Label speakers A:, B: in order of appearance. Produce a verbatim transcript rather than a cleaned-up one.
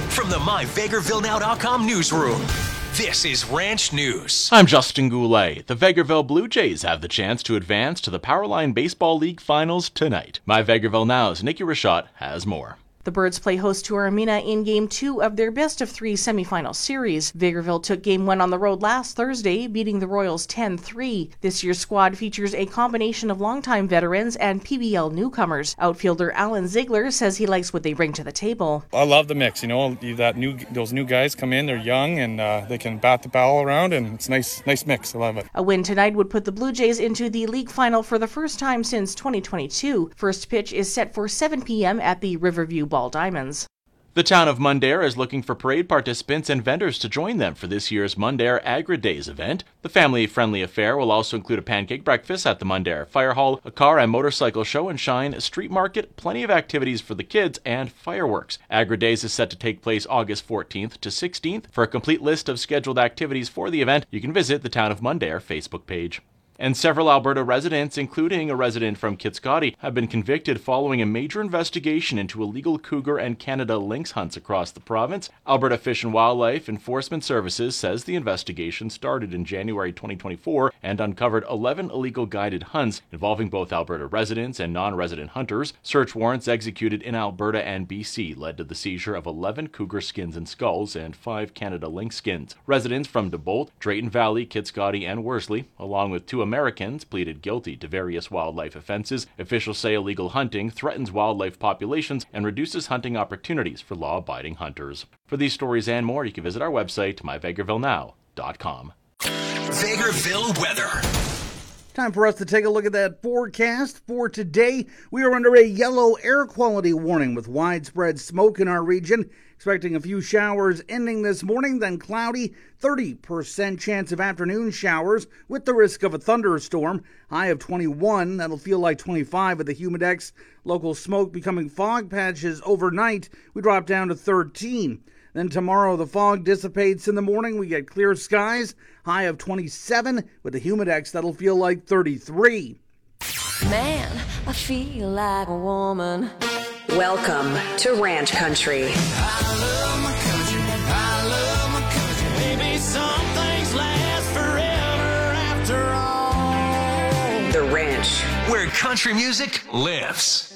A: from the my vegreville now dot com newsroom, this is Ranch News.
B: I'm Justin Goulet. The Vegreville Blue Jays have the chance to advance to the Powerline Baseball League Finals tonight. My Vegreville Now's Nikki Rashad has more.
C: The Birds play host to Armina in Game two of their best-of-three semifinal series. Vegreville took Game one on the road last Thursday, beating the Royals ten three. This year's squad features a combination of longtime veterans and P B L newcomers. Outfielder Alan Ziegler says he likes what they bring to the table.
D: I love the mix. You know, that new those new guys come in, they're young, and uh, they can bat the ball around, and it's a nice, nice mix. I love it.
C: A win tonight would put the Blue Jays into the league final for the first time since twenty twenty-two. First pitch is set for seven p.m. at the Riverview Ball Diamonds.
B: The town of Mundare is looking for parade participants and vendors to join them for this year's Mundare Agri-Days event. The family-friendly affair will also include a pancake breakfast at the Mundare Fire Hall, a car and motorcycle show and shine, a street market, plenty of activities for the kids, and fireworks. Agri-Days is set to take place August fourteenth to sixteenth. For a complete list of scheduled activities for the event, you can visit the Town of Mundare Facebook page. And several Alberta residents, including a resident from Kitscoty, have been convicted following a major investigation into illegal cougar and Canada lynx hunts across the province. Alberta Fish and Wildlife Enforcement Services says the investigation started in January twenty twenty-four and uncovered eleven illegal guided hunts involving both Alberta residents and non-resident hunters. Search warrants executed in Alberta and B C led to the seizure of eleven cougar skins and skulls and five Canada lynx skins. Residents from DeBolt, Drayton Valley, Kitscoty, and Worsley, along with two Americans, pleaded guilty to various wildlife offenses. Officials say illegal hunting threatens wildlife populations and reduces hunting opportunities for law-abiding hunters. For these stories and more, you can visit our website, my vegreville now dot com.
A: Vegreville weather.
E: Time for us to take a look at that forecast for today. We are under a yellow air quality warning with widespread smoke in our region. Expecting a few showers ending this morning, then cloudy, thirty percent chance of afternoon showers with the risk of a thunderstorm. High of twenty-one, that'll feel like twenty-five with the humidex. Local smoke becoming fog patches overnight. We drop down to thirteen. Then tomorrow the fog dissipates in the morning. We get clear skies. High of twenty-seven with the humidex. That'll feel like thirty-three.
F: Man, I feel like a woman.
G: Welcome to Ranch Country.
H: I love my country. I love my country. Maybe some things last forever after all.
G: The Ranch,
A: where country music lives.